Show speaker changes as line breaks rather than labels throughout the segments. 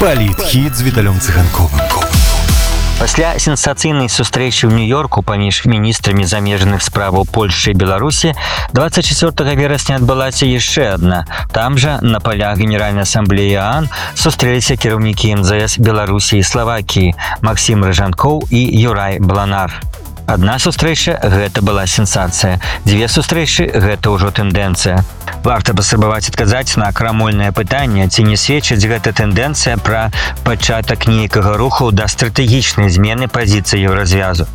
Палітхід з Віталем Циганковым.
Пасля сенсацыйнай сустрэчы ў Нью-Йорку паміж міністрамі замежных справаў Польшчы і Беларусі 24 верасня адбылася яшчэ адна. Там жа, на палях Генеральнай асамблеі ААН, сустрэліся кіраўнікі МЗС Беларусі і Славакіі Максім Рыжанкоў і Юрай Бланар. Адна сустрэча – гэта была сенсацыя. Дзве сустрэчы – гэта ўжо тэндэнцыя. Варта паспрабаваць адказаць на крамольнае пытанне, ці не сведчыць гэта тэндэнцыя пра пачатак нейкага руху да стратэгічнай змены пазіцыі еўразвязу.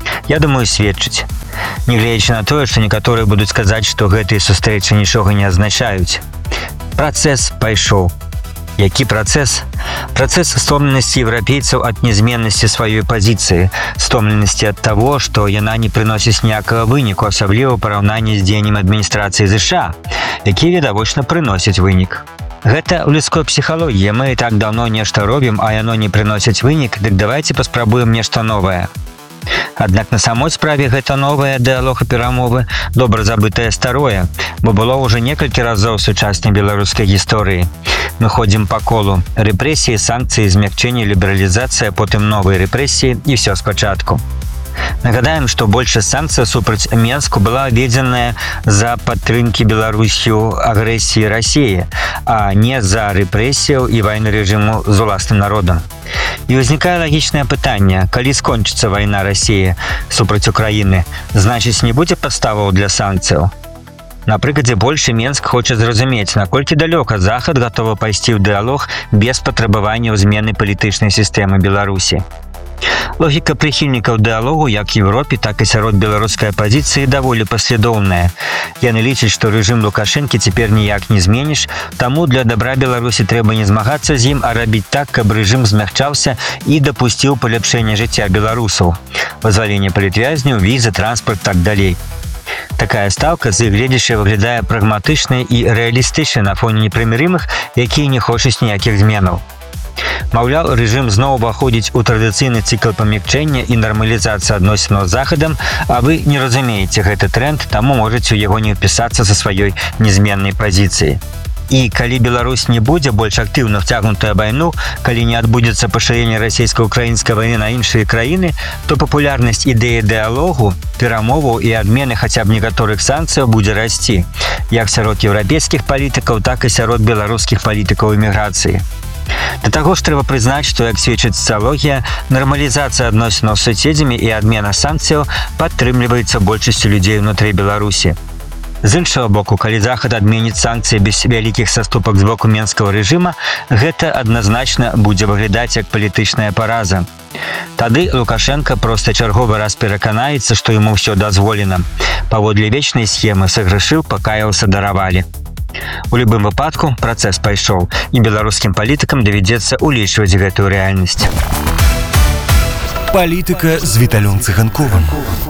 Я думаю, сведчыць. Нягледзячы на тое, што некаторыя будуць сказаць, што гэтыя сустрэчы нічога не азначаюць. Працэс пайшоў. Які працэс? Працэс стомленасці еўрапейцаў ад нязменнасці сваёй пазіцыі, стомленасці ад таго, што яна не прыносіць ніякага выніку, асабліва ў параўнанні з дзеяннем адміністрацыі ЗША, які відавочна прыносяць вынік. Гэта ў людской псіхалогіі. Мы і так даўно нешта робім, а яно не прыносіць вынік, дык давайце паспрабуем нешта новае. Аднак на самой справе гэта новая дыялог і перамовы добра забытае старое, бо было ўжо некалькі разоў у сучаснай беларускай гісторыі. Мы ходзім па колу. Рэпрэсіі, санкцыі, змякчэнне, лібералізацыя, потым новыя рэпрэсіі і ўсё спачатку. Нагадаем, што большасць санкцый супраць Менску была введзеная за падтрымкі Беларусю агрэсіі Расіі, а не за рэпрэсіяў і вайны рэжыму з уласным народам. І ўзнікае лагічнае пытанне: калі скончыцца вайна Расіі супраць Украіны, значыць не будзе падставаў для санкцыяў? На прыкладзе Польшчы Менск хоча зразумець, наколькі далёка Захад гатовы пайсці ў дыялог без патрабаванняў змены палітычнай сістэмы Беларусі. Логіка прыхільнікаў дыялогу як в Еўропе, так і сярод беларускай апазіцыі даволі паслядоўная. Яны лічаць, што рэжым Лукашэнкі цяпер ніяк не зменіш, таму для дабра Беларусі трэба не змагацца з ім, а рабіць так, каб рэжым змягчаўся і дапусціў паляпшэнне жыцця беларусаў. Вызваленне палітвязняў, візы, транспарт, так далей. Такая стаўка з іх гледзячы выглядае прагматычнай і рэалістычнай на фоне непрымірымых, якія не хочуць ніякіх зменаў. Маўляў, рэжым зноў уваходзіць у традыцыйны цыкл памякчэння і нармалізацыі адносінаў з Захадам, а вы не разумееце гэты тренд, таму можаце ў яго не ўпісацца са сваёй нязменнай пазіцыяй. І калі Беларусь не будзе больш актыўна вцягнутая вайну, калі не адбудзецца пашырэнне расійска-украінскай вайны на іншыя краіны, то папулярнасць ідэі дыялогу, перамоваў і адмены хаця б некаторых санкцыяў будзе расці, як сярод еўрапейскіх палітыкаў, так і сярод беларускіх палітыкаў эміграцыі. Да таго ж трэба прызнаць, што, як сведчыць сацыялогія, нармалізацыя адносінаў з суседзямі і адмена санкцыяў падтрымліваецца большасцю людзей унутры Беларусі. З іншага боку, калі Захад адменіць санкцыі без вялікіх саступак з боку менскага рэжыма, гэта адназначна будзе выглядаць як палітычная параза. Тады Лукашенка проста чарговы раз пераканаецца, што яму ўсё дазволена. Паводле вечнай схемы саграшыў, пакаяўся, даравалі. У любым выпадку працэс пайшоў, і беларускім палітыкам давядзецца ўлічваць гэтую рэальнасць.
Палітыка з Віталем Циганковым.